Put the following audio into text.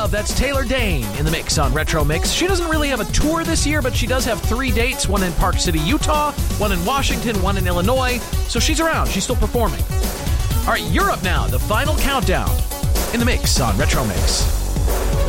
Love. That's Taylor Dane in the mix on Retro Mix. She doesn't really have a tour this year, but she does have 3 dates, one in Park City, Utah, one in Washington, one in Illinois. So she's around. She's still performing. All right, you're up now. The final countdown in the mix on Retro Mix.